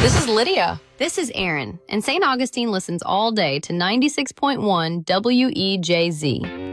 This is Lydia. This is Aaron, and St. Augustine listens all day to 96.1 WEJZ.